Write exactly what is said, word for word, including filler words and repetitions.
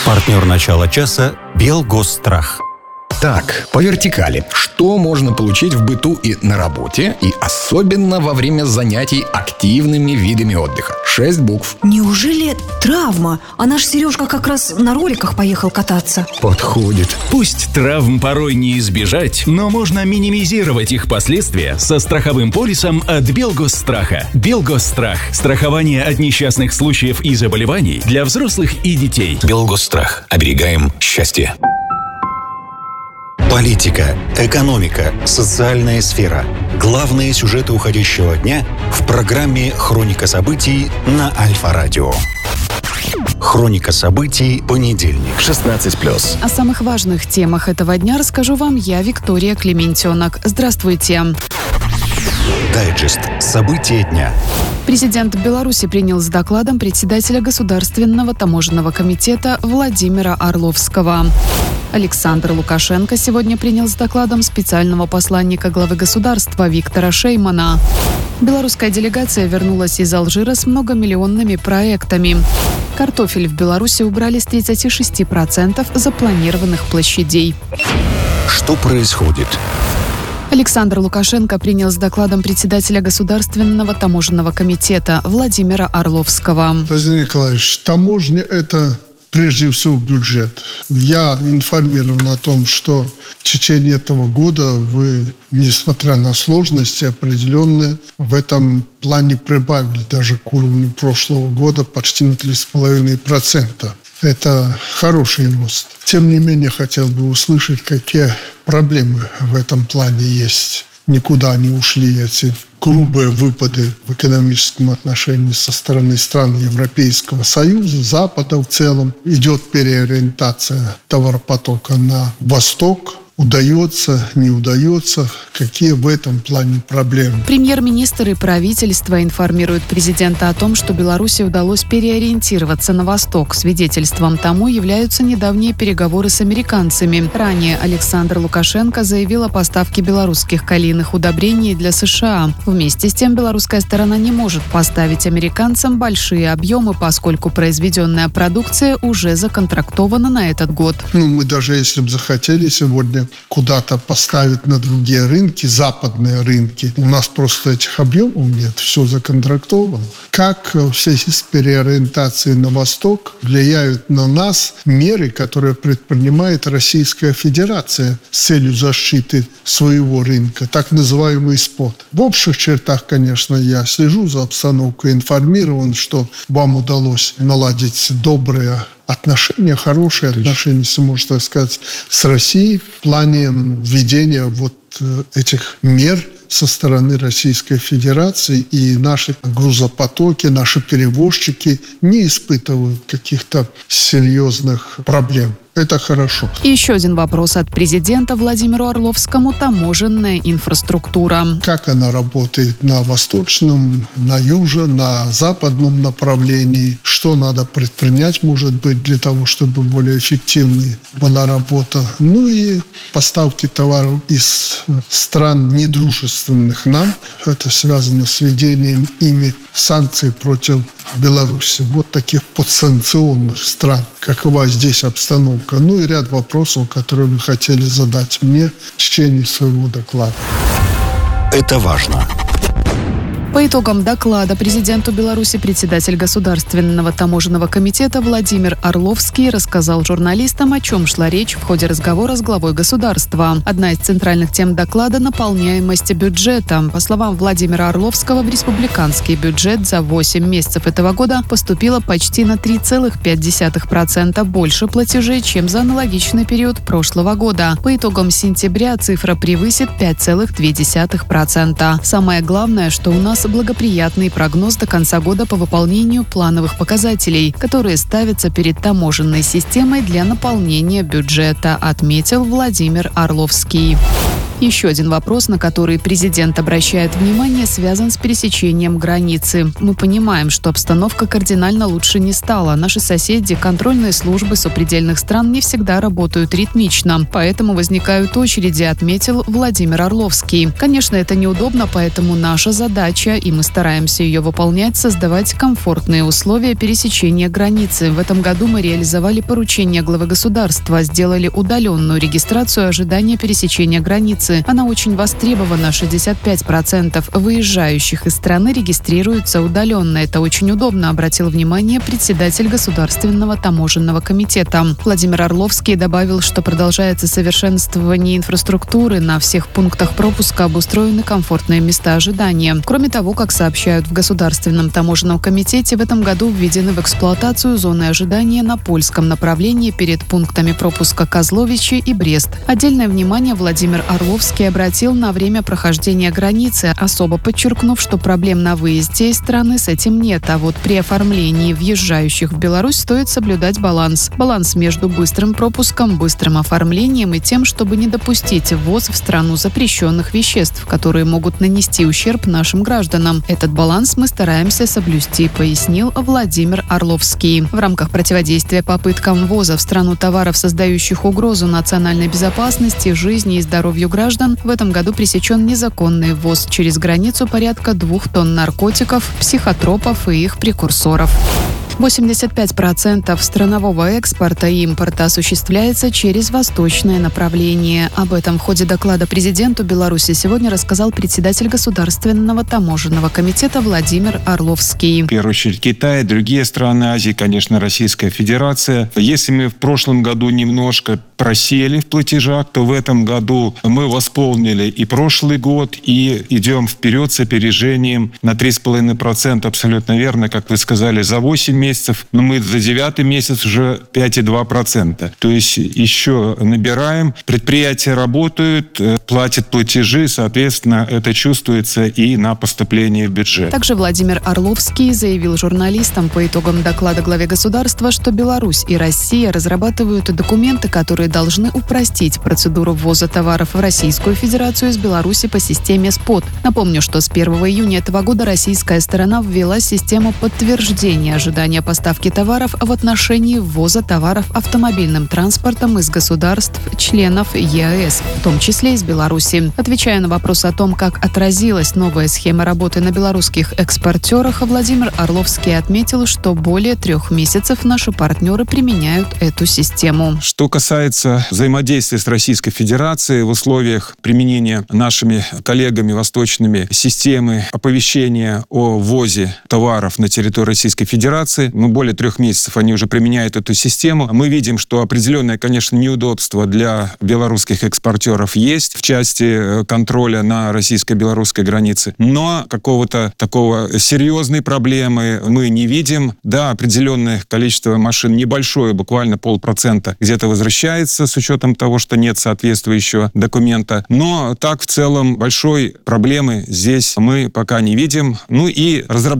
Партнер начала часа «Белгосстрах». Так, по вертикали. Что можно получить в быту и на работе, и особенно во время занятий активными видами отдыха? Шесть букв. Неужели травма? А наш Сережка как раз на роликах поехал кататься. Подходит. Пусть травм порой не избежать, но можно минимизировать их последствия со страховым полисом от Белгосстраха. Белгосстрах. Страхование от несчастных случаев и заболеваний для взрослых и детей. Белгосстрах. Оберегаем счастье. Политика, экономика, социальная сфера. Главные сюжеты уходящего дня в программе «Хроника событий» на Альфа-радио. Хроника событий, понедельник, шестнадцать плюс. О самых важных темах этого дня расскажу вам я, Виктория Клементьонок. Здравствуйте. Дайджест. События дня. Президент Беларуси принял с докладом председателя Государственного таможенного комитета Владимира Орловского. Александр Лукашенко сегодня принял с докладом специального посланника главы государства Виктора Шеймана. Белорусская делегация вернулась из Алжира с многомиллионными проектами. Картофель в Беларуси убрали с тридцати шести процентов запланированных площадей. Что происходит? Александр Лукашенко принял с докладом председателя Государственного таможенного комитета Владимира Орловского. Владимир Николаевич, таможня – это прежде всего бюджет. Я информирован о том, что в течение этого года вы, несмотря на сложности определенные, в этом плане прибавили даже к уровню прошлого года почти на три с половиной процента. Это хороший рост. Тем не менее, хотел бы услышать, какие проблемы в этом плане есть. Никуда не ушли эти грубые выпады в экономическом отношении со стороны стран Европейского Союза, Запада в целом. Идет переориентация товаропотока на восток. Удается, не удается, какие в этом плане проблемы. Премьер-министр и правительство информируют президента о том, что Беларуси удалось переориентироваться на восток. Свидетельством тому являются недавние переговоры с американцами. Ранее Александр Лукашенко заявил о поставке белорусских калийных удобрений для США. Вместе с тем, белорусская сторона не может поставить американцам большие объемы, поскольку произведенная продукция уже законтрактована на этот год. Ну, мы даже если бы захотели сегодня куда-то поставить на другие рынки, западные рынки. У нас просто этих объемов нет, все законтрактовано. Как в связи с переориентацией на восток влияют на нас меры, которые предпринимает Российская Федерация с целью защиты своего рынка, так называемый спот. В общих чертах, конечно, я слежу за обстановкой, информирован, что вам удалось наладить добрые отношения, хорошие отношения, если можно так сказать, с Россией в плане введения вот этих мер со стороны Российской Федерации, и наши грузопотоки, наши перевозчики не испытывают каких-то серьезных проблем. Это хорошо. И еще один вопрос от президента Владимиру Орловскому. Таможенная инфраструктура. Как она работает на восточном, на южном, на западном направлении? Что надо предпринять, может быть, для того, чтобы более эффективной была работа? Ну и поставки товаров из стран недружественных нам. Это связано с введением ими санкций против Беларуси. Вот таких подсанкционных стран. Какова здесь обстановка? Ну и ряд вопросов, которые вы хотели задать мне в течение своего доклада. Это важно. По итогам доклада президенту Беларуси председатель Государственного таможенного комитета Владимир Орловский рассказал журналистам, о чем шла речь в ходе разговора с главой государства. Одна из центральных тем доклада – наполняемость бюджета. По словам Владимира Орловского, в республиканский бюджет за восемь месяцев этого года поступило почти на три целых пять десятых процента больше платежей, чем за аналогичный период прошлого года. По итогам сентября цифра превысит пять целых две десятых процента. Самое главное, что у нас благоприятный прогноз до конца года по выполнению плановых показателей, которые ставятся перед таможенной системой для наполнения бюджета, отметил Владимир Орловский. Еще один вопрос, на который президент обращает внимание, связан с пересечением границы. Мы понимаем, что обстановка кардинально лучше не стала. Наши соседи, контрольные службы сопредельных стран не всегда работают ритмично. Поэтому возникают очереди, отметил Владимир Орловский. Конечно, это неудобно, поэтому наша задача, и мы стараемся ее выполнять, создавать комфортные условия пересечения границы. В этом году мы реализовали поручение главы государства, сделали удаленную регистрацию ожидания пересечения границы. Она очень востребована. шестьдесят пять процентов выезжающих из страны регистрируются удаленно. Это очень удобно, обратил внимание председатель Государственного таможенного комитета. Владимир Орловский добавил, что продолжается совершенствование инфраструктуры. На всех пунктах пропуска обустроены комфортные места ожидания. Кроме того, как сообщают в Государственном таможенном комитете, в этом году введены в эксплуатацию зоны ожидания на польском направлении перед пунктами пропуска Козловичи и Брест. Отдельное внимание Владимир Орловский обратил на время прохождения границы, особо подчеркнув, что проблем на выезде из страны с этим нет, а вот при оформлении въезжающих в Беларусь стоит соблюдать баланс. Баланс между быстрым пропуском, быстрым оформлением и тем, чтобы не допустить ввоз в страну запрещенных веществ, которые могут нанести ущерб нашим гражданам. Этот баланс мы стараемся соблюсти, пояснил Владимир Орловский. В рамках противодействия попыткам ввоза в страну товаров, создающих угрозу национальной безопасности, жизни и здоровью граждан, в этом году пресечен незаконный ввоз через границу порядка двух тонн наркотиков, психотропов и их прекурсоров. восемьдесят пять процентов странового экспорта и импорта осуществляется через восточное направление. Об этом в ходе доклада президенту Беларуси сегодня рассказал председатель Государственного таможенного комитета Владимир Орловский. В первую очередь Китай, другие страны Азии, конечно, Российская Федерация. Если мы в прошлом году немножко просели в платежах, то в этом году мы восполнили и прошлый год, и идем вперед с опережением на три с половиной процента, абсолютно верно, как вы сказали, за восемь месяцев, но мы за девятый месяц уже пять и два десятых процента. То есть еще набираем, предприятия работают, платят платежи, соответственно, это чувствуется и на поступлении в бюджет. Также Владимир Орловский заявил журналистам по итогам доклада главе государства, что Беларусь и Россия разрабатывают документы, которые должны упростить процедуру ввоза товаров в Российскую Федерацию из Беларуси по системе СПОТ. Напомню, что с первого июня этого года российская сторона ввела систему подтверждения ожидания поставки товаров в отношении ввоза товаров автомобильным транспортом из государств-членов ЕАЭС, в том числе из Беларуси. Отвечая на вопрос о том, как отразилась новая схема работы на белорусских экспортерах, Владимир Орловский отметил, что более трех месяцев наши партнеры применяют эту систему. Что касается взаимодействия с Российской Федерацией в условиях применения нашими коллегами восточными системы оповещения о ввозе товаров на территорию Российской Федерации, ну, более трех месяцев они уже применяют эту систему. Мы видим, что определенное, конечно, неудобство для белорусских экспортеров есть в части контроля на российско-белорусской границе, но какого-то такого серьезной проблемы мы не видим. Да, определенное количество машин, небольшое, буквально полпроцента, где-то возвращается с учетом того, что нет соответствующего документа. Но так в целом большой проблемы здесь мы пока не видим. Ну и разработка